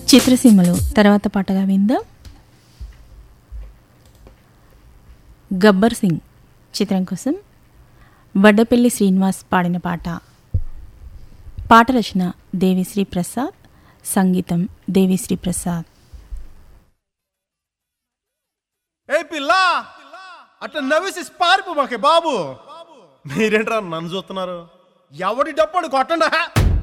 చిత్రసీమలో తర్వాత పాటగా విందాం. గబ్బర్ సింగ్ చిత్రం కోసం వడ్డపల్లి శ్రీనివాస్ పాడిన పాట. పాట రచన దేవిశ్రీ ప్రసాద్, సంగీతం దేవిశ్రీ ప్రసాద్. ఏ పిల్ల అట్లా నవ్వేసి పారిపో మాకే బాబు. మీరేంట్రా నన్ను చూస్తున్నారు? ఎవడి డప్పుడు కొట్టండా.